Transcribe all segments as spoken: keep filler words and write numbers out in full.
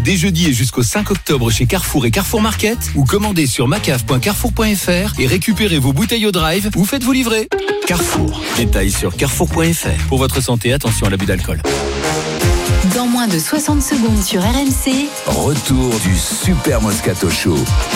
dès jeudi et jusqu'au cinq octobre chez Carrefour et Carrefour Market ou commandez sur macaf point carrefour point fr et récupérez vos bouteilles au drive ou faites-vous livrer. Carrefour. Détails sur carrefour point fr. Pour votre santé, attention à l'abus d'alcool. Dans moins de soixante secondes sur R M C. Retour du Super Moscato Show.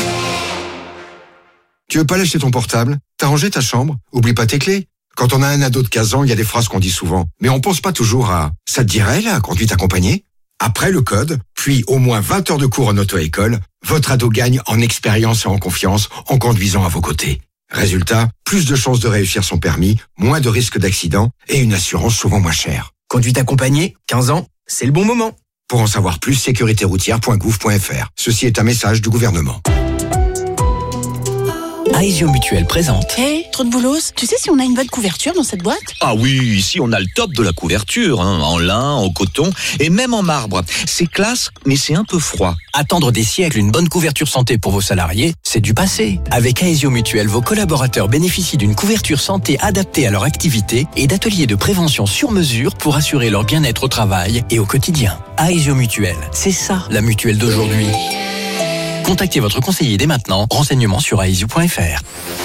Tu veux pas lâcher ton portable? T'as rangé ta chambre? Oublie pas tes clés. Quand on a un ado de quinze ans, il y a des phrases qu'on dit souvent. Mais on pense pas toujours à « ça te dirait, la conduite accompagnée ?» Après le code, puis au moins vingt heures de cours en auto-école, votre ado gagne en expérience et en confiance en conduisant à vos côtés. Résultat, plus de chances de réussir son permis, moins de risques d'accident et une assurance souvent moins chère. Conduite accompagnée, quinze ans, c'est le bon moment. Pour en savoir plus, sécurité routière point gouv point fr. Ceci est un message du gouvernement. Aesio Mutuel présente. Hé, hey, trop de boulot. Tu sais si on a une bonne couverture dans cette boîte? Ah oui, ici on a le top de la couverture, hein, en lin, en coton et même en marbre. C'est classe, mais c'est un peu froid. Attendre des siècles une bonne couverture santé pour vos salariés, c'est du passé. Avec Aesio Mutuel, vos collaborateurs bénéficient d'une couverture santé adaptée à leur activité et d'ateliers de prévention sur mesure pour assurer leur bien-être au travail et au quotidien. Aesio Mutuel, c'est ça la mutuelle d'aujourd'hui. Contactez votre conseiller dès maintenant. Renseignements sur aesio point fr.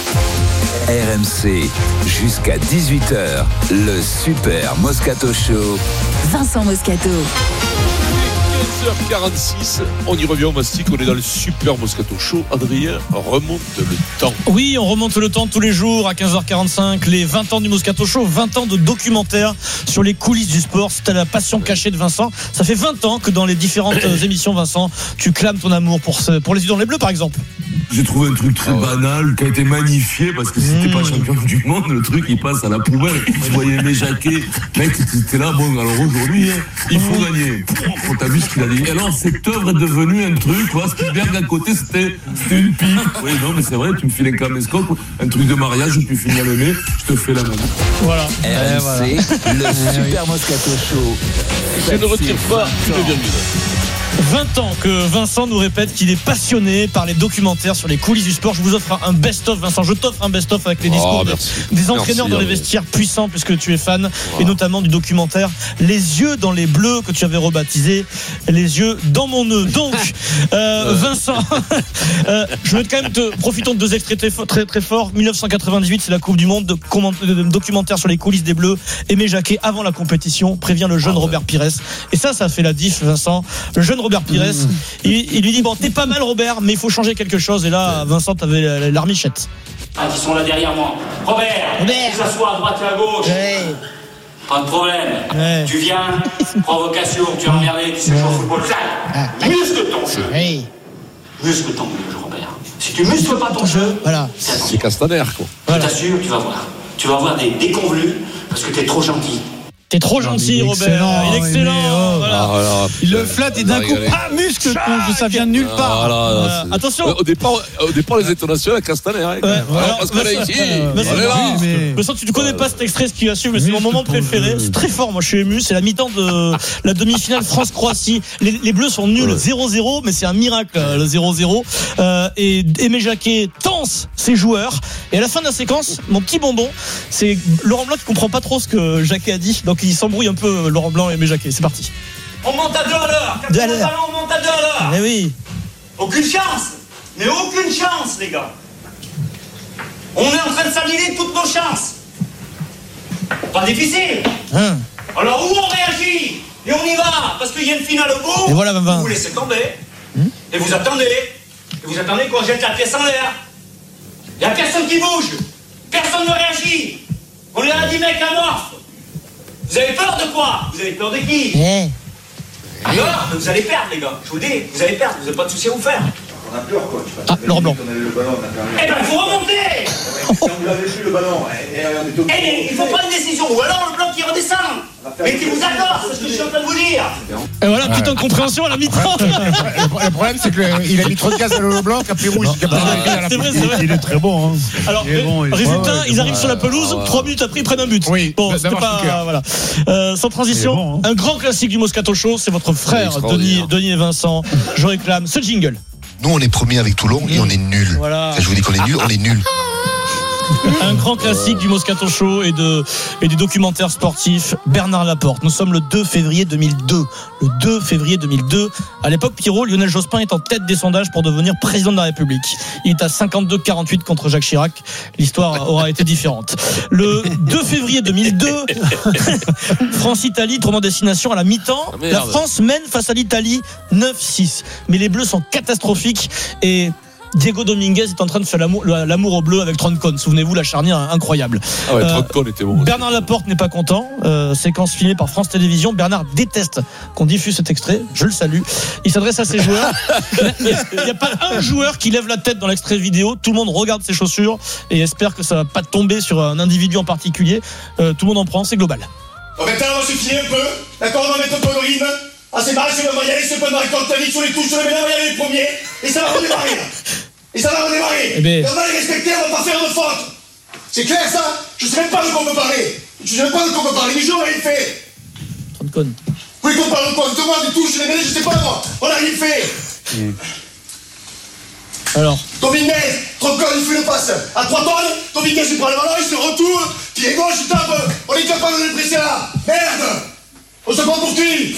R M C, jusqu'à dix-huit heures, le Super Moscato Show. Vincent Moscato. quinze heures quarante-six, on y revient au mastic, on est dans le Super Moscato Show. Adrien remonte le temps. Oui, on remonte le temps tous les jours à quinze heures quarante-cinq, les vingt ans du Moscato Show, vingt ans de documentaire sur les coulisses du sport. C'était la passion cachée de Vincent. Ça fait vingt ans que dans les différentes émissions, Vincent, tu clames ton amour pour, ce, pour les yeux dans les bleus, par exemple. J'ai trouvé un truc très banal qui a été magnifié parce que si t'es pas champion du monde, le truc il passe à la poubelle. Je voyais mes jaquets, mec, t'étais là, bon, alors aujourd'hui, il faut gagner. Oh, t'as vu ce qu'il a dit. Et alors, cette œuvre est devenue un truc, quoi. Spielberg à côté, c'était, c'était une pipe. Oui, non, mais c'est vrai, tu me files un caméscope, un truc de mariage où tu finis à l'aimer, je te fais la main. Voilà. R M C, voilà. Le Super Moscato Show. Je ne retire pas une virgule. vingt ans que Vincent nous répète qu'il est passionné par les documentaires sur les coulisses du sport. Je vous offre un best-of, Vincent. Je t'offre un best-of avec les discours oh, de, des entraîneurs merci, dans les vestiaires puissants, puisque tu es fan, wow. Et notamment du documentaire Les yeux dans les bleus que tu avais rebaptisé Les yeux dans mon nœud. Donc, euh, Vincent, euh, je veux quand même te profitons de deux extraits très, très, très forts. dix-neuf cent quatre-vingt-dix-huit, c'est la Coupe du Monde, de, de, de documentaire sur les coulisses des Bleus. Aimé Jacquet, avant la compétition, prévient le jeune ah, ouais. Robert Pires. Et ça, ça fait la diff, Vincent. Le jeune Robert Pires, mmh. il, il lui dit bon, t'es pas mal Robert, mais il faut changer quelque chose. Et là, Vincent, t'avais l'armichette. Ah, qui sont là derrière moi. Robert, Robert. Tu s'assois à droite et à gauche. Ouais. Pas de problème. Ouais. Tu viens, provocation, tu as emmerdé, tu sais jouer au football. Ah. Muscle ton jeu. Oui. Muscle ton jeu, Robert. Si tu muscles pas ton jeu, voilà. C'est Castaner, quoi. Voilà. Je t'assure, tu vas voir. Tu vas voir des déconvenus parce que t'es trop gentil. T'es trop gentil, non, Robert. Il est excellent. Oh, voilà. Ah, voilà. Il le flatte et d'un coup, ah, muscle, ça vient de nulle part. Ah, là, là, euh, attention. Au départ, au départ, les intonations à Castaner. Hein, ouais, voilà. Parce qu'on est ici. Mais ça, tu ne connais pas cet extrait, ce qui va suivre, mais c'est mon moment préféré. C'est très fort. Moi, je suis ému. C'est la mi-temps de la demi-finale France-Croatie. Les, les Bleus sont nuls, zéro zéro, mais c'est un miracle, le zéro zéro. Euh, et Aimé Jacquet tense ses joueurs. Et à la fin de la séquence, mon petit bonbon, c'est Laurent Blanc qui comprend pas trop ce que Jacquet a dit. Donc, il s'embrouille un peu. Laurent Blanc et Aimé Jacquet, c'est parti. On monte à deux à l'heure. Deux à l'heure. On monte à deux à l'heure. Mais oui. Aucune chance. Mais aucune chance, les gars. On est en train de s'annuler toutes nos chances. Pas difficile. Hein. Alors où on réagit et on y va parce qu'il y a une finale au bout. Et voilà, vingt vingt. Vous vous laissez tomber. Hum. Et vous attendez. Et vous attendez qu'on jette la pièce en l'air. Il n'y a personne qui bouge. Personne ne réagit. On est à dix mecs amorphes. Vous avez peur de quoi? Vous avez peur de qui? Yeah. Alors, vous allez perdre, les gars. Je vous dis, vous allez perdre. Vous n'avez pas de soucis à vous faire. On a peur, coach. Ah, Laurent Blanc. Eh ben, il faut remonter. Si on vous avait plus le ballon, et, et on est au Eh, il faut prendre une décision. Ou alors le Blanc qui redescend. Mettez-vous d'accord, c'est ce que je suis en train de vous dire. Et voilà, toute incompréhension à la mi-temps. Le problème, c'est qu'il a mis trop de gaz à l'eau blanc, qui a pris rouge. C'est vrai, c'est vrai. Il est très bon. Hein. Alors, il est bon, il est résultat, ouais, ouais, ils arrivent bon, sur la pelouse, ouais. trois minutes après, ils prennent un but. Oui, bon, c'était pas. Euh, voilà. Euh, sans transition, bon, hein. Un grand classique du Moscato Show, c'est votre frère, Denis, Denis et Vincent. Je réclame ce jingle. Nous, on est premiers avec Toulon et on est nuls. Voilà. Je vous dis qu'on est nuls, on est nuls. Un grand classique du Moscato Show et, de, et du documentaire sportif, Bernard Laporte. Nous sommes le deux février deux mille deux. Le deux février deux mille deux. À l'époque, Pierrot, Lionel Jospin est en tête des sondages pour devenir président de la République. Il est à cinquante-deux virgule quarante-huit contre Jacques Chirac. L'histoire aura été différente. Le deux février deux mille deux, France-Italie, tournant destination à la mi-temps. Ah, la France mène face à l'Italie neuf six. Mais les Bleus sont catastrophiques et Diego Dominguez est en train de faire l'amour, l'amour au bleu avec Troncon. Souvenez-vous, la charnière incroyable. Ah ouais, euh, Troncon était bon. Bernard Laporte n'est pas content. Euh, séquence filmée par France Télévisions. Bernard déteste qu'on diffuse cet extrait. Je le salue. Il s'adresse à ses joueurs. Il n'y a pas un joueur qui lève la tête dans l'extrait vidéo. Tout le monde regarde ses chaussures et espère que ça va pas tomber sur un individu en particulier. Euh, tout le monde en prend. C'est global. Bon, maintenant, on va se fier un peu. D'accord, on va mettre un peu de rythme. Ah, c'est marré, c'est le moyen, c'est pas marré quand t'as sur les touches, sur les médailles, on va y aller les premiers. Et ça va redémarrer, là. Et ça va redémarrer. Eh ben... Et on va les respecter, on va pas faire de faute. C'est clair, ça? Je sais même pas de quoi on peut parler. Je sais même pas de quoi on peut parler. Les gens, on a rien fait. Troncon. Oui, qu'on parle de quoi? Justement, des touches, les médailles, je sais pas, moi. On a rien fait. Mmh. Alors. Dominguez, Troncon, il fait le passe. À trois tonnes, Dominguez, il prend le ballon, il se retourne. Pied gauche, il tape. On est capable de le presser là. Merde. On se prend pour qui?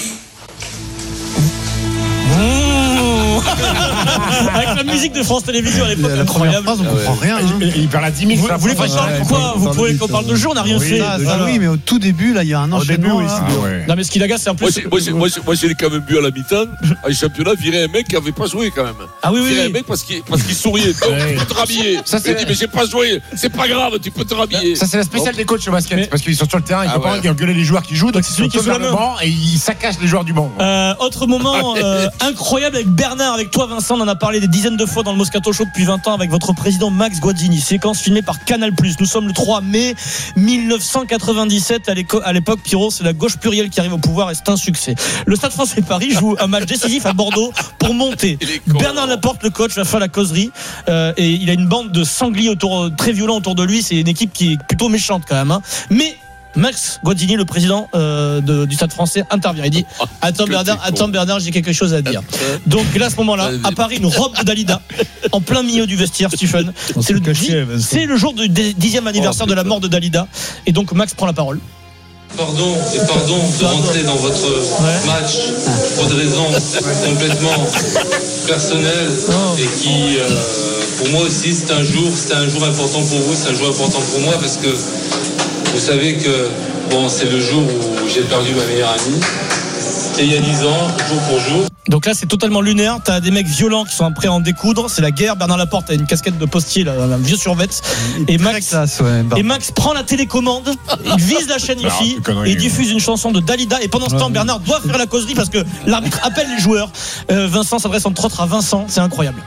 Avec la musique de France Télévisions à l'époque, la incroyable. Phrase, on comprend rien. Hein. Il perd la dix mille. Vous, vous voulez qu'on parle pourquoi? Vous pouvez qu'on parle de jeu, on n'a rien oui, fait. Ça, ça, oui, mais au tout début, là, il y a un enchaînement. Début, oui, ah, ouais. Non, mais ce qui l'agace, c'est un peu. Moi, j'ai, moi, j'ai, moi, j'ai, moi, j'ai quand même vu à la mi-temps, à un championnat, virer un mec qui n'avait pas joué quand même. Ah oui, oui. Virer oui. un mec parce qu'il, parce qu'il souriait. Donc, ouais. tu peux te rhabiller. Ça, c'est... Il dit, mais j'ai pas joué. C'est pas grave, tu peux te rhabiller. Ça, c'est la spéciale des coachs au basket. Mais... Parce qu'ils sont sur le terrain, ils ne ah peuvent ouais. pas engueuler les joueurs qui jouent. Donc, c'est celui qui est sur le banc et ils saccagent les joueurs du banc. Euh, autre moment euh, incroyable avec Bernard, avec toi, Vincent. On en a parlé des dizaines de fois dans le Moscato Show depuis vingt ans avec votre président Max Guazzini. Séquence filmée par Canal plus. Nous sommes le trois mai dix-neuf cent quatre-vingt-dix-sept. À l'époque, Pierrot, c'est la gauche plurielle qui arrive au pouvoir et c'est un succès. Le Stade Français Paris joue un match décisif à Bordeaux pour monter. Bernard Laporte, le coach, va faire la causerie euh, et il a une bande de sangliers autour, très violents autour de lui. C'est une équipe qui est plutôt méchante quand même. Hein. Mais Max Guazzini, le président euh, de, du Stade Français, intervient. Il dit attends Bernard, attends Bernard, j'ai quelque chose à dire. Donc là, à ce moment-là, apparaît une robe de Dalida en plein milieu du vestiaire, Stephen. C'est le, caché, c'est le jour du dixième anniversaire oh, de la mort de Dalida. Et donc Max prend la parole. Pardon et pardon de rentrer dans votre ouais. match pour des raisons complètement personnelles oh. et qui, euh, pour moi aussi, c'est un jour, c'est un jour important pour vous, c'est un jour important pour moi parce que vous savez que bon, c'est le jour où j'ai perdu ma meilleure amie. C'était il y a dix ans, jour pour jour. Donc là, c'est totalement lunaire. T'as des mecs violents qui sont prêts à en découdre. C'est la guerre. Bernard Laporte a une casquette de postier, là, un vieux survêt. Et Max, classe, ouais, et Max prend la télécommande. Il vise la chaîne ici et il diffuse une chanson de Dalida. Et pendant ce temps, Bernard doit faire la causerie parce que l'arbitre appelle les joueurs. Euh, Vincent s'adresse entre autres à Vincent. C'est incroyable.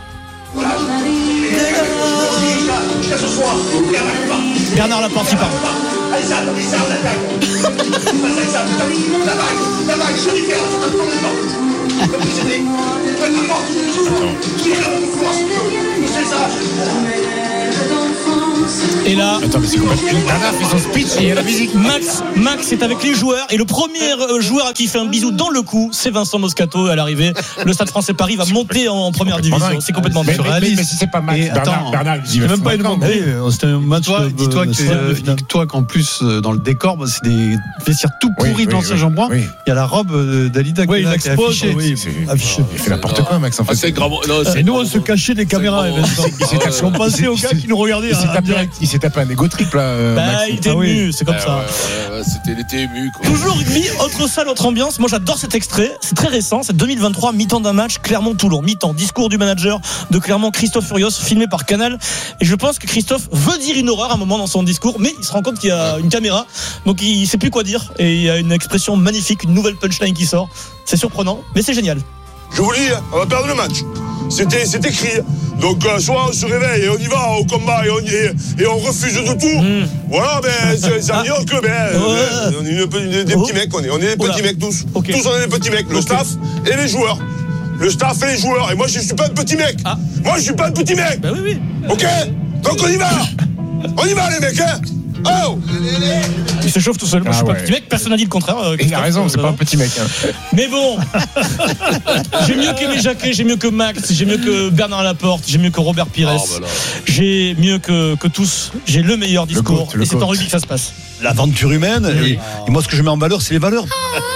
Bernard Laporte y parle. Allez, ça, allez, ça, on attaque. Allez, ça, la vague, la vague, je dis, et là, attends, mais c'est complètement. Bernard fait son speech et il y a la musique. Max, Max est avec les joueurs et le premier joueur à qui il fait un bisou dans le cou, c'est Vincent Moscato à l'arrivée. Le Stade Français Paris va monter en première division. C'est complètement mais, mais, mais, mais si c'est pas Max, et Bernard, attends, Bernard, il c'est même pas une montée. C'était un match. Dis-toi, dis-toi, que, dis-toi qu'en plus dans le décor, c'est des vestiaires tout pourris oui, de l'ancien oui, Jean-Brun. Oui. Il y a la robe d'Alida oui, qui est affichée. Oui, affiché. Il fait n'importe quoi, Max. En fait, c'est grave. Et nous, on se cachait des caméras. On pensait aux gars qui nous regardaient. Il s'est tapé un égo trip là. Bah, il était ému, c'est comme ça. C'était, il était ému. Toujours rugby, autre salle, autre ambiance. Moi, j'adore cet extrait. C'est très récent. C'est deux mille vingt-trois, mi-temps d'un match, Clermont-Toulon. Mi-temps, discours du manager de Clermont, Christophe Furios, filmé par Canal. Et je pense que Christophe veut dire une horreur à un moment dans son discours, mais il se rend compte qu'il y a une caméra, donc il sait plus quoi dire. Et il y a une expression magnifique, une nouvelle punchline qui sort. C'est surprenant, mais c'est génial. Je vous dis, on va perdre le match. C'était, c'est écrit. Donc, euh, soit on se réveille et on y va au combat et on, et, et on refuse de tout. Mmh. Voilà, mais c'est, ça veut dire que ben, ouais. on est une, des, des oh. petits mecs, on est, on est des petits Oula. mecs tous. Okay. Tous on est des petits mecs, le okay. staff et les joueurs. Le staff et les joueurs. Et moi, je suis pas un petit mec. Ah. Moi, je suis pas un petit mec. Bah oui, oui. Ok. Donc on y va. On y va, les mecs, hein. Oh il se chauffe tout seul. Moi, ah, je suis ouais. pas petit mec. Personne n'a dit le contraire. Euh, il a raison, c'est euh, pas un petit mec. Hein. Mais bon, j'ai mieux qu'Aimé Jacquet, j'ai mieux que Max, j'ai mieux que Bernard Laporte, j'ai mieux que Robert Pires, oh, bah j'ai mieux que, que tous. J'ai le meilleur discours. Le goût, le et c'est en rugby que ça se passe. L'aventure humaine. Oui. Et, et moi, ce que je mets en valeur, c'est les valeurs.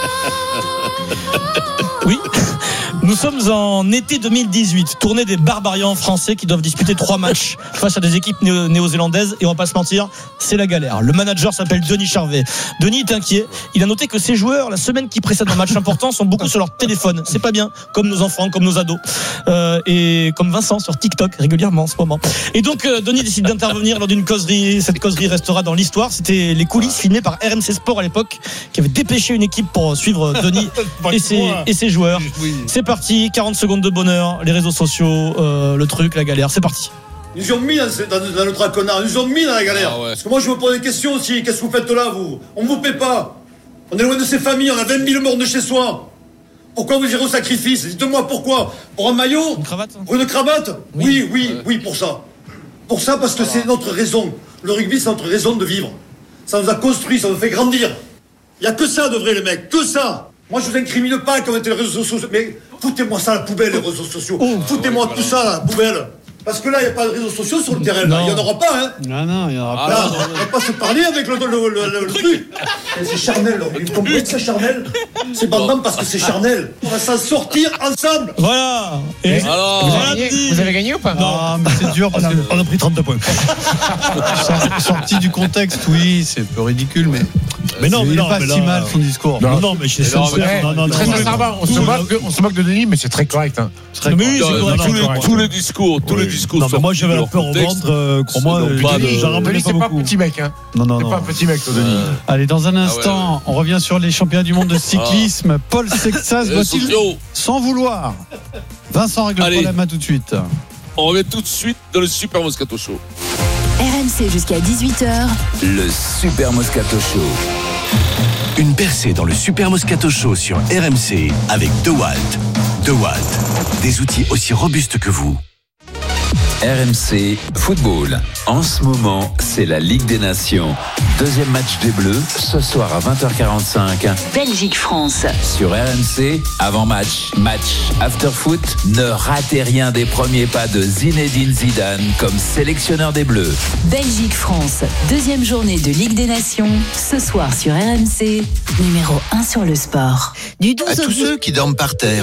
Oui. Nous sommes en été deux mille dix-huit, tournée des Barbarians français qui doivent disputer trois matchs face à des équipes néo- néo-zélandaises et on va pas se mentir, c'est la galère. Le manager s'appelle Denis Charvet. Denis est inquiet. Il a noté que ses joueurs, la semaine qui précède un match important, sont beaucoup sur leur téléphone. C'est pas bien, comme nos enfants, comme nos ados, euh, et comme Vincent sur TikTok régulièrement en ce moment. Et donc euh, Denis décide d'intervenir lors d'une causerie. Cette causerie restera dans l'histoire. C'était les coulisses filmées par R M C Sport à l'époque, qui avait dépêché une équipe pour suivre Denis et ses, et ses joueurs. C'est parti. quarante secondes de bonheur, les réseaux sociaux, euh, le truc, la galère, c'est parti. Ils nous ont mis dans, dans, dans le traquenard, ils nous ont mis dans la galère. Ah ouais. Parce que moi je me pose des questions aussi, qu'est-ce que vous faites là vous? On ne vous paie pas. On est loin de ses familles, on a vingt mille morts de chez soi. Pourquoi vous irez au sacrifice? Dites-moi pourquoi. Pour un maillot? Une cravate? Pour une cravate? Oui, oui, oui, ouais. oui, pour ça. Pour ça parce que ah. c'est notre raison. Le rugby c'est notre raison de vivre. Ça nous a construit, ça nous fait grandir. Il n'y a que ça de vrai les mecs, que ça. Moi je vous incrimine pas comme les réseaux sociaux, mais foutez-moi ça à la poubelle les réseaux sociaux. Oh, foutez-moi ouais, tout voilà. ça à la poubelle. Parce que là il n'y a pas de réseaux sociaux sur le terrain. Il n'y en aura pas hein. Non non il n'y en aura ah, pas. Là, on ne va pas se parler avec le, le, le, le, le truc. C'est charnel. Vous comprenez que c'est charnel? C'est bandant parce que c'est charnel. On va s'en sortir ensemble. Voilà. Et alors, vous, avez gagné, vous avez gagné ou pas? Non mais c'est dur parce on a, on a pris trente-deux points. Sorti du contexte, oui, c'est un peu ridicule mais. Mais non, mais non, pas mais si là, mal son discours. Non, non, mais c'est sincère. Non, non, non. Très sincèrement, on se moque de, on se moque de Denis, mais c'est très correct. Hein. Très mais oui, c'est correct. Tous les, tous les discours, tous oui. les discours. Non, mais moi j'avais un peu en ventre. Euh, Crois-moi, Denis, Denis c'est pas un petit mec. Hein. Non, non, c'est non. pas un petit mec, toi, Denis. Euh... Allez, dans un instant, ah ouais. on revient sur les championnats du monde de cyclisme. Ah. Paul Sexas doit-il sans vouloir? Vincent règle le problème, à tout de suite. On revient tout de suite dans le Super Moscato Show. R M C jusqu'à dix-huit heures. Le Super Moscato Show. Une percée dans le Super Moscato Show sur R M C avec DeWalt. DeWalt, des outils aussi robustes que vous. R M C Football. En ce moment, c'est la Ligue des Nations. Deuxième match des Bleus, ce soir à vingt heures quarante-cinq. Belgique-France. Sur R M C, avant-match, match, after-foot. Ne ratez rien des premiers pas de Zinedine Zidane comme sélectionneur des Bleus. Belgique-France. Deuxième journée de Ligue des Nations. Ce soir sur R M C. Numéro un sur le sport. Du douze à au tous ceux qui dorment par terre.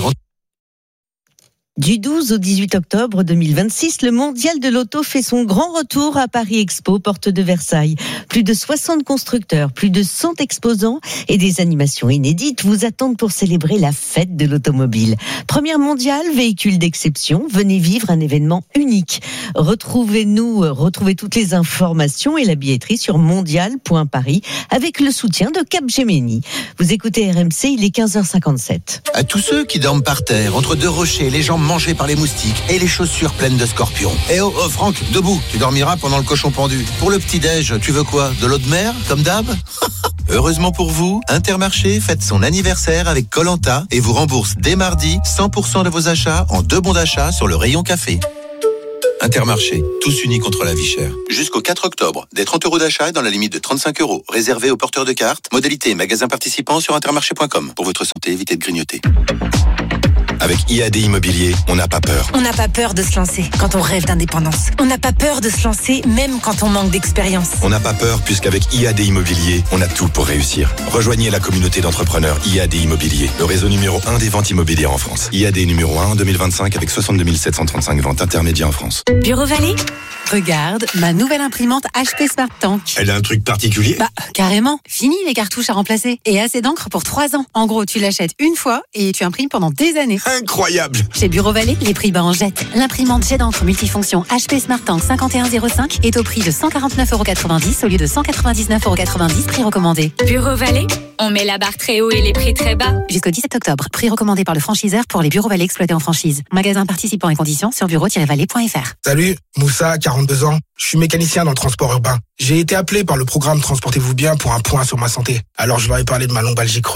Du douze au dix-huit octobre deux mille vingt-six, le mondial de l'auto fait son grand retour à Paris Expo, porte de Versailles. Plus de soixante constructeurs, plus de cent exposants et des animations inédites vous attendent pour célébrer la fête de l'automobile. Première mondiale, véhicule d'exception, venez vivre un événement unique. Retrouvez-nous, retrouvez toutes les informations et la billetterie sur mondial point paris avec le soutien de Capgemini. Vous écoutez R M C, il est quinze heures cinquante-sept. À tous ceux qui dorment par terre, entre deux rochers, les jambes mangées par les moustiques et les chaussures pleines de scorpions. Eh oh, oh Franck, debout, tu dormiras pendant le cochon pendu. Pour le petit-déj, tu veux quoi? De l'eau de mer, comme d'hab? Heureusement pour vous, Intermarché fête son anniversaire avec Koh-Lanta et vous rembourse dès mardi cent pour cent de vos achats en deux bons d'achat sur le rayon café. Intermarché, tous unis contre la vie chère. Jusqu'au quatre octobre, des trente euros d'achat dans la limite de trente-cinq euros, réservés aux porteurs de cartes. Modalité et magasins participants sur intermarché point com. Pour votre santé, évitez de grignoter. Avec I A D Immobilier, on n'a pas peur. On n'a pas peur de se lancer quand on rêve d'indépendance. On n'a pas peur de se lancer même quand on manque d'expérience. On n'a pas peur puisqu'avec I A D Immobilier, on a tout pour réussir. Rejoignez la communauté d'entrepreneurs I A D Immobilier, le réseau numéro un des ventes immobilières en France. I A D numéro un en deux mille vingt-cinq avec soixante-deux mille sept cent trente-cinq ventes intermédiaires en France. Bureau Vallée ? Regarde, ma nouvelle imprimante H P Smart Tank. Elle a un truc particulier ? Bah, carrément. Fini les cartouches à remplacer. Et assez d'encre pour trois ans. En gros, tu l'achètes une fois et tu imprimes pendant des années. Incroyable ! Chez Bureau Vallée, les prix bas en jette. L'imprimante jet d'encre multifonction H P Smart Tank cinquante et un zéro cinq est au prix de cent quarante-neuf euros quatre-vingt-dix au lieu de cent quatre-vingt-dix-neuf euros quatre-vingt-dix, prix recommandé. Bureau Vallée, on met la barre très haut et les prix très bas. Jusqu'au dix-sept octobre, prix recommandé par le franchiseur pour les Bureaux Vallée exploités en franchise. Magasin participants et conditions sur bureau tiret vallée point f r. Salut, Moussa, quarante-deux ans. Je suis mécanicien dans le transport urbain. J'ai été appelé par le programme Transportez-vous bien pour un point sur ma santé. Alors je leur ai parlé de ma lombalgie chronique.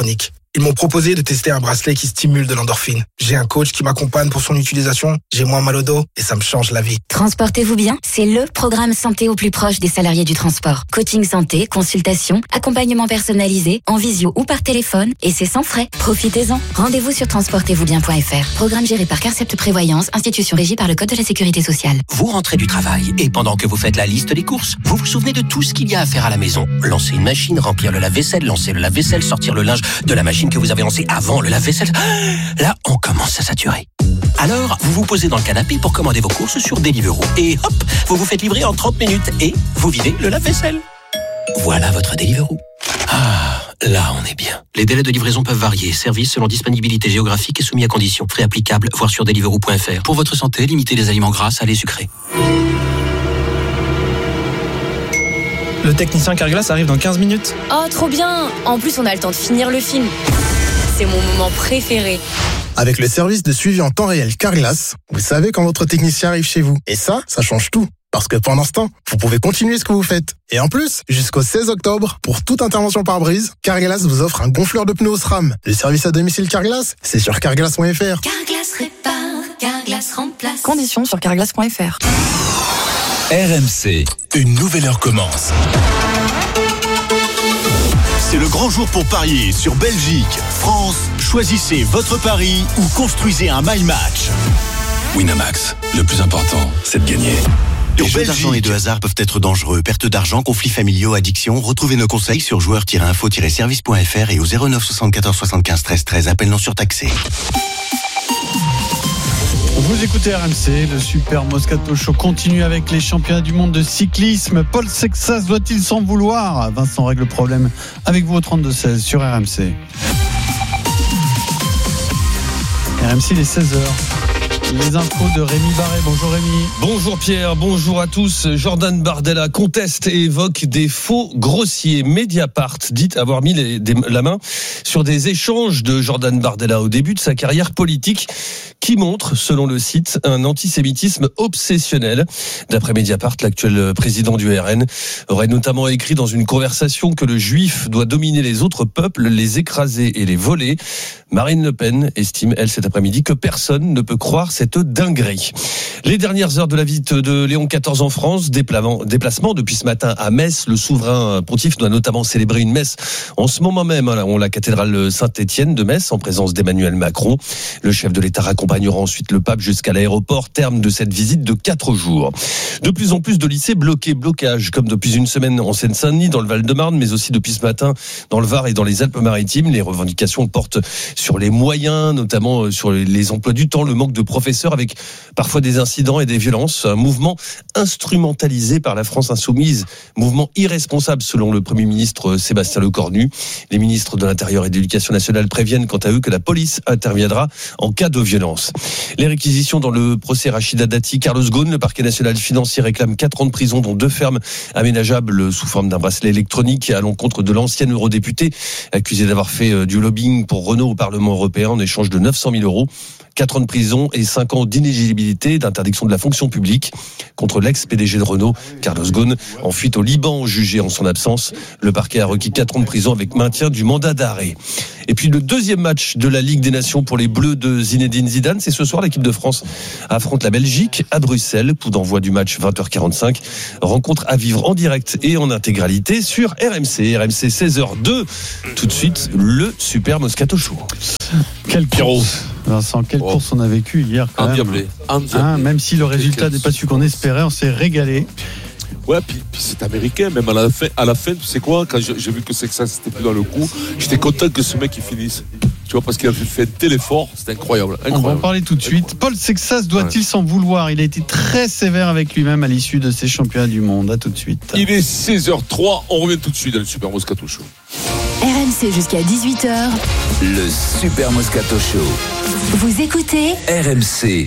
Ils m'ont proposé de tester un bracelet qui stimule de l'endorphine. J'ai un coach qui m'accompagne pour son utilisation, j'ai moins mal au dos et ça me change la vie. Transportez-vous bien, c'est le programme santé au plus proche des salariés du transport. Coaching santé, consultation, accompagnement personnalisé, en visio ou par téléphone, et c'est sans frais. Profitez-en. Rendez-vous sur transportez vous bien point f r. Programme géré par Carcept Prévoyance, institution régie par le Code de la Sécurité sociale. Vous rentrez du travail et pendant que vous faites la liste des courses, vous vous souvenez de tout ce qu'il y a à faire à la maison. Lancer une machine, remplir le lave-vaisselle, lancer le lave-vaisselle, sortir le linge de la machine que vous avez lancée avant le lave-vaisselle. Là, on commence à saturer. Alors, vous vous posez dans le canapé pour commander vos courses sur Deliveroo. Et hop, vous vous faites livrer en trente minutes et vous videz le lave-vaisselle. Voilà votre Deliveroo. Ah, là on est bien. Les délais de livraison peuvent varier. Service selon disponibilité géographique et soumis à conditions. Frais applicables, voir sur deliveroo point f r. Pour votre santé, limitez les aliments gras, salés, sucrés. Le technicien Carglass arrive dans quinze minutes. Oh, trop bien! En plus, on a le temps de finir le film. C'est mon moment préféré. Avec le service de suivi en temps réel Carglass, vous savez quand votre technicien arrive chez vous. Et ça, ça change tout. Parce que pendant ce temps, vous pouvez continuer ce que vous faites. Et en plus, jusqu'au seize octobre, pour toute intervention par brise, Carglass vous offre un gonfleur de pneus SRAM. Le service à domicile Carglass, c'est sur carglass point f r. Carglass répare, Carglass remplace. Conditions sur carglass point f r. R M C, une nouvelle heure commence. C'est le grand jour pour parier sur Belgique, France. Choisissez votre pari ou construisez un my match. Winamax, le plus important, c'est de gagner. Les jeux d'argent et de hasard peuvent être dangereux. Perte d'argent, conflits familiaux, addiction. Retrouvez nos conseils sur joueurs tiret info tiret service point f r et au zéro neuf soixante-quatorze soixante-quinze treize treize. Appel non surtaxé. Vous écoutez R M C, le Super Moscato Show continue avec les championnats du monde de cyclisme. Paul Sexas doit-il s'en vouloir? Vincent règle le problème avec vous au trente-deux seize sur R M C. R M C, il est seize heures. Les infos de Rémi Barret. Bonjour Rémi. Bonjour Pierre, bonjour à tous. Jordan Bardella conteste et évoque des faux grossiers. Mediapart dit avoir mis les, des, la main sur des échanges de Jordan Bardella au début de sa carrière politique qui montrent, selon le site, un antisémitisme obsessionnel. D'après Mediapart, l'actuel président du R N aurait notamment écrit dans une conversation que le juif doit dominer les autres peuples, les écraser et les voler. Marine Le Pen estime, elle, cet après-midi, que personne ne peut croire cette dinguerie. Les dernières heures de la visite de Léon quatorze en France, déplacement depuis ce matin à Metz. Le souverain pontife doit notamment célébrer une messe en ce moment même à la cathédrale Saint-Étienne de Metz, en présence d'Emmanuel Macron. Le chef de l'État accompagnera ensuite le pape jusqu'à l'aéroport, terme de cette visite de quatre jours. De plus en plus de lycées bloqués, blocage, comme depuis une semaine en Seine-Saint-Denis, dans le Val-de-Marne, mais aussi depuis ce matin dans le Var et dans les Alpes-Maritimes. Les revendications portent sur les moyens, notamment sur les emplois du temps, le manque de professeurs, avec parfois des incidents et des violences. Un mouvement instrumentalisé par la France insoumise, mouvement irresponsable selon le Premier ministre Sébastien Lecornu. Les ministres de l'Intérieur et de l'Éducation nationale préviennent quant à eux que la police interviendra en cas de violence. Les réquisitions dans le procès Rachida Dati, Carlos Ghosn, le parquet national financier réclame quatre ans de prison, dont deux fermes aménageables sous forme d'un bracelet électronique à l'encontre de l'ancienne eurodéputée accusée d'avoir fait du lobbying pour Renault au Parlement européen en échange de neuf cent mille euros. quatre ans de prison et cinq ans d'inéligibilité, d'interdiction de la fonction publique contre l'ex-P D G de Renault, Carlos Ghosn, en fuite au Liban, jugé en son absence. Le parquet a requis quatre ans de prison avec maintien du mandat d'arrêt. Et puis le deuxième match de la Ligue des Nations pour les Bleus de Zinedine Zidane, c'est ce soir. L'équipe de France affronte la Belgique à Bruxelles. Coup d'envoi du match vingt heures quarante-cinq. Rencontre à vivre en direct et en intégralité sur R M C. R M C seize heures deux. Tout de suite, le Super Moscato Show. Quel course, Vincent, quelle oh. course on a vécu hier quand Endiablé. même. Hein, même si le résultat n'est pas celui qu'on espérait, on s'est régalé. Ouais, puis, puis c'est américain, même à la fin, à la fin, tu sais quoi, quand j'ai, j'ai vu que c'est que ça c'était plus dans le coup, j'étais content que ce mec il finisse. Tu vois, parce qu'il a fait un tel effort, c'était incroyable, incroyable. On va en parler tout de suite. Paul Sexas doit-il ouais. s'en vouloir? Il a été très sévère avec lui-même à l'issue de ces championnats du monde. À tout de suite. Il est seize heures trois, on revient tout de suite dans le Super Moscato Show. R M C jusqu'à dix-huit heures. Le Super Moscato Show. Vous écoutez R M C.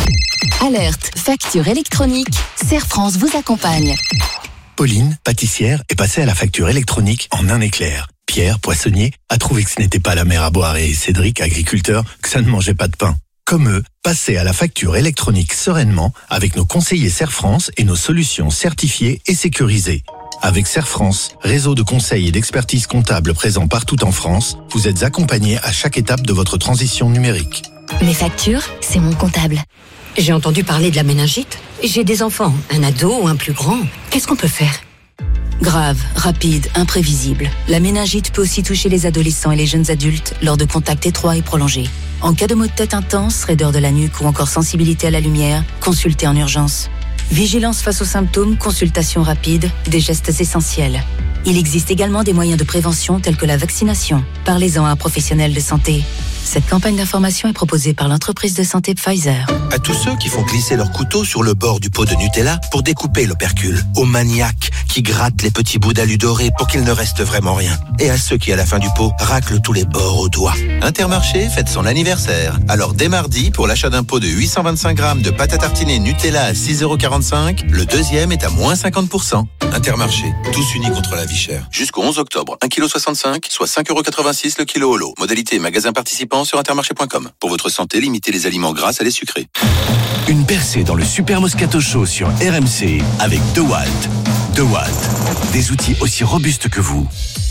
Alerte, facture électronique. Serre France vous accompagne. Pauline, pâtissière, est passée à la facture électronique en un éclair. Pierre, poissonnier, a trouvé que ce n'était pas la mer à boire et Cédric, agriculteur, que ça ne mangeait pas de pain. Comme eux, passez à la facture électronique sereinement avec nos conseillers Serre France et nos solutions certifiées et sécurisées. Avec Serre France, réseau de conseils et d'expertise comptable présent partout en France, vous êtes accompagné à chaque étape de votre transition numérique. Mes factures, c'est mon comptable. J'ai entendu parler de la méningite. J'ai des enfants, un ado ou un plus grand. Qu'est-ce qu'on peut faire ? Grave, rapide, imprévisible. La méningite peut aussi toucher les adolescents et les jeunes adultes lors de contacts étroits et prolongés. En cas de maux de tête intense, raideur de la nuque ou encore sensibilité à la lumière, consultez en urgence. Vigilance face aux symptômes, consultation rapide, des gestes essentiels. Il existe également des moyens de prévention tels que la vaccination. Parlez-en à un professionnel de santé. Cette campagne d'information est proposée par l'entreprise de santé Pfizer. À tous ceux qui font glisser leur couteau sur le bord du pot de Nutella pour découper l'opercule. Aux maniaques qui grattent les petits bouts d'alu doré pour qu'il ne reste vraiment rien. Et à ceux qui, à la fin du pot, raclent tous les bords au doigt. Intermarché fête son anniversaire. Alors dès mardi, pour l'achat d'un pot de huit cent vingt-cinq grammes de pâte à tartiner Nutella à six euros quarante-cinq, le deuxième est à moins cinquante pour cent. Intermarché, tous unis contre la vie chère. Jusqu'au onze octobre, un virgule soixante-cinq kilos, soit cinq euros quatre-vingt-six le kilo au lot. Modalité magasin participant sur intermarché point com. Pour votre santé, limitez les aliments gras à les sucrés. Une percée dans le Super Moscato Show sur R M C avec DeWalt. DeWalt, des outils aussi robustes que vous.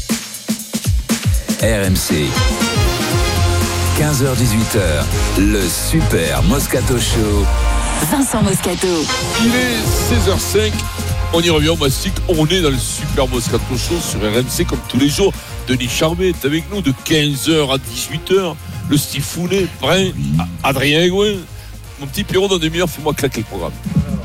R M C, quinze heures dix-huit heures, le Super Moscato Show. Vincent Moscato. Il est seize heures cinq. On y revient au Mastic. On est dans le Super Moscato Show sur R M C comme tous les jours. Denis Charvet est avec nous de quinze heures à dix-huit heures. Le Steve Founet, Brin, Adrien Aigouin. Mon petit Pierrot, dans demi-heure, fais-moi claquer le programme.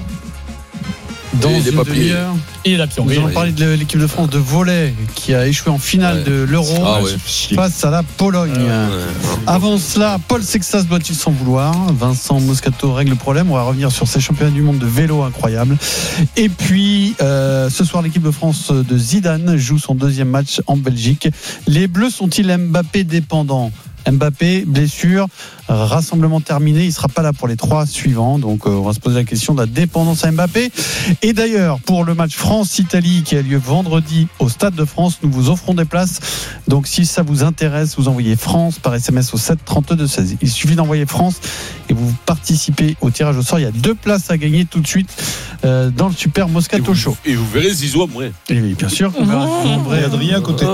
Dans une demi-heure, il est là, Pierrot. Nous allons parler de l'équipe de France de volley qui a échoué en finale ouais. de l'Euro ah ouais. face à la Pologne. Ah ouais. Avant cela, Paul Sexas doit-il s'en vouloir ? Vincent Moscato règle le problème. On va revenir sur ces championnats du monde de vélo incroyables. Et puis, euh, ce soir, l'équipe de France de Zidane joue son deuxième match en Belgique. Les Bleus sont-ils Mbappé dépendants ? Mbappé, blessure, rassemblement terminé, il ne sera pas là pour les trois suivants, donc euh, on va se poser la question de la dépendance à Mbappé. Et d'ailleurs, pour le match France-Italie qui a lieu vendredi au Stade de France, nous vous offrons des places, donc si ça vous intéresse, vous envoyez France par S M S au sept trente-deux seize. Il suffit d'envoyer France et vous participez au tirage au sort. Il y a deux places à gagner tout de suite euh, dans le Super Moscato Show. Et vous verrez Zizou Ambré. Et oui, bien sûr qu'on verra Zizou Ambré. Adrien à côté.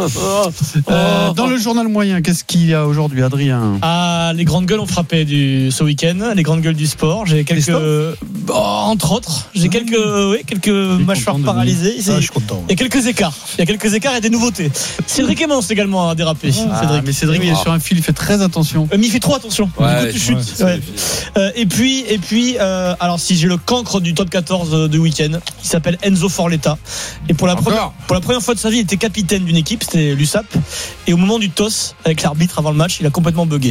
Euh, dans le journal moyen, qu'est-ce qu'il y a aujourd'hui, Adrien ? Ah, les grandes gueules ont frappé du, ce week-end, les grandes gueules du sport. J'ai quelques, oh, entre autres, j'ai quelques, oui, quelques mâchoires paralysées. Ah, je suis content. Il y a quelques écarts. Il y a quelques écarts et des nouveautés. Cédric Emmons également a dérapé. Ah, Cédric. Mais Cédric, il est sur un fil, il fait très attention. Euh, mais il fait trop attention. Ouais, du coup, tu chutes. ouais, ouais. Euh, et puis, et puis, euh, alors si j'ai le cancre du top quatorze de week-end, qui s'appelle Enzo Forletta. Et pour la première, pour la première fois de sa vie, il était capitaine d'une équipe, c'était l'U S A P. Et au moment du toss avec l'arbitre avant le match, il a complètement bugué.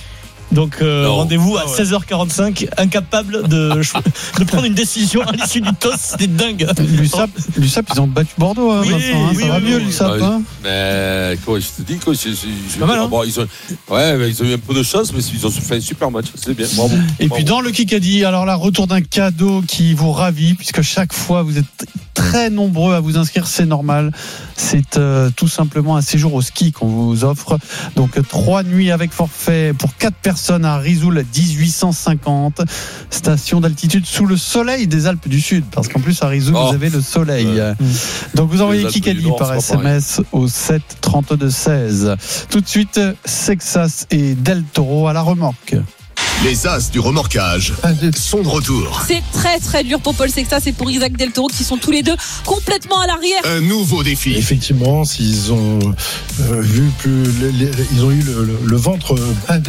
Donc euh, rendez-vous à seize heures quarante-cinq, incapable de, de prendre une décision à l'issue du toss, c'était dingue. L'U S A P, l'U S A P ils ont battu Bordeaux, hein, oui, Vincent, hein, oui, ça va oui, mieux oui, l'U S A P. Ouais, hein. mais quoi, je te dis quoi, c'est, c'est, c'est pas mal, hein. bon, ils ont, ouais, mais ils ont eu un peu de chance, mais ils ont fait un super match, c'est bien. Bravo. Et Bravo. puis dans le Kikadi, alors là, retour d'un cadeau qui vous ravit, puisque chaque fois vous êtes très nombreux à vous inscrire, c'est normal. C'est euh, tout simplement un séjour au ski qu'on vous offre. Donc trois nuits avec forfait pour quatre personnes à Risoul, dix-huit cent cinquante, station d'altitude sous le soleil des Alpes du Sud, parce qu'en plus à Risoul oh. vous avez le soleil. Ouais. Donc vous envoyez Kikadi par S M S au sept trente-deux seize. Tout de suite, Sexas et Del Toro à la remorque. Les As du remorquage sont de retour. C'est très très dur pour Paul Sexas et pour Isaac Del Toro qui sont tous les deux complètement à l'arrière. Un nouveau défi. Effectivement, s'ils ont euh, vu plus, les, les, ils ont eu le, le, le ventre. Euh,